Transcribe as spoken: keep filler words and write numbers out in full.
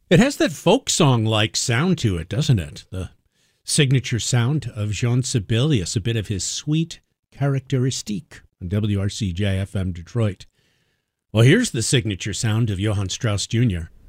It has that folk song-like sound to it, doesn't it? The signature sound of Jean Sibelius, a bit of his sweet characteristique on W R C J F M Detroit. Well, here's the signature sound of Johann Strauss Junior